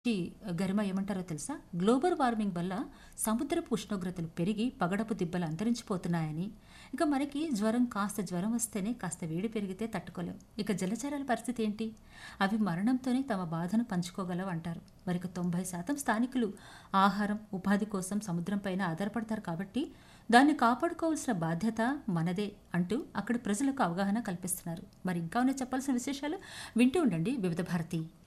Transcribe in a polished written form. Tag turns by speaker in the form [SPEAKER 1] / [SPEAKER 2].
[SPEAKER 1] ఈ గరిమ ఏమంటారో తెలుసా? గ్లోబల్ వార్మింగ్ వల్ల సముద్రపు ఉష్ణోగ్రతలు పెరిగి పగడపు దిబ్బలు అంతరించిపోతున్నాయని, ఇక మనకి జ్వరం వస్తేనే కాస్త వేడి పెరిగితే తట్టుకోలేం. ఇక జలచరాల పరిస్థితి ఏంటి? అవి మరణంతోనే తమ బాధను పంచుకోగలవు అంటారు. మరిక 90% స్థానికులు ఆహారం, ఉపాధి కోసం సముద్రం పైన ఆధారపడతారు కాబట్టి దాన్ని కాపాడుకోవాల్సిన బాధ్యత మనదే అంటూ అక్కడి ప్రజలకు అవగాహన కల్పిస్తున్నారు. మరి ఇంకా ఉన్నాయి చెప్పాల్సిన విశేషాలు. వింటూ ఉండండి వివిధ భారతి.